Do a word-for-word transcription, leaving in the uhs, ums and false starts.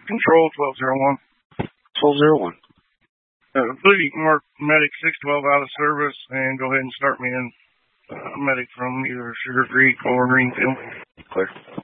Control twelve zero one. twelve zero one. Uh, please mark medic six twelve out of service and go ahead and start me in uh, medic from either Sugar Creek or Greenfield. Clear.